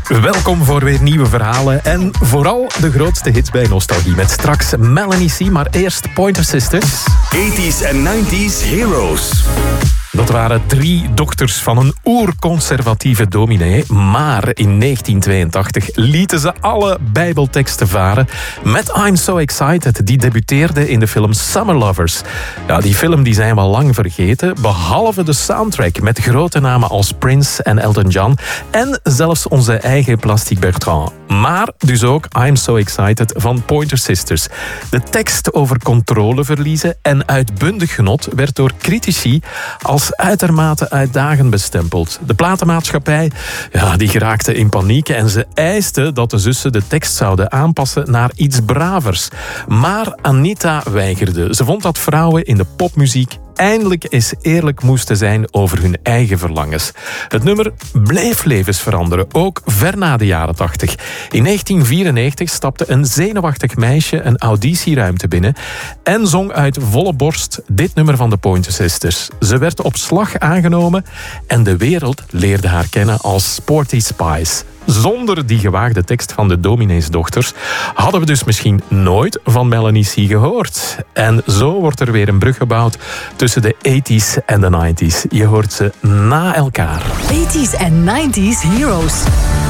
Welkom voor weer nieuwe verhalen en vooral de grootste hits bij Nostalgie. Met straks Melanie C, maar eerst Pointer Sisters. 80s en 90s Heroes. Dat waren 3 dochters van een oerconservatieve dominee. Maar in 1982 lieten ze alle bijbelteksten varen met I'm So Excited. Die debuteerde in de film Summer Lovers. Ja, die film die zijn we al lang vergeten. Behalve de soundtrack met grote namen als Prince en Elton John. En zelfs onze eigen Plastic Bertrand. Maar dus ook I'm So Excited van Pointer Sisters. De tekst over controle verliezen en uitbundig genot werd door critici als uitermate uitdagend bestempeld. De platenmaatschappij die geraakte in paniek en ze eiste dat de zussen de tekst zouden aanpassen naar iets bravers. Maar Anita weigerde. Ze vond dat vrouwen in de popmuziek eindelijk eens eerlijk moesten zijn over hun eigen verlangens. Het nummer bleef levens veranderen, ook ver na de jaren 80. In 1994 stapte een zenuwachtig meisje een auditieruimte binnen en zong uit volle borst dit nummer van de Pointer Sisters. Ze werd op slag aangenomen en de wereld leerde haar kennen als Sporty Spice. Zonder die gewaagde tekst van de domineesdochters hadden we dus misschien nooit van Melanie C gehoord. En zo wordt er weer een brug gebouwd tussen de 80s en de 90s. Je hoort ze na elkaar. 80s en 90s Heroes.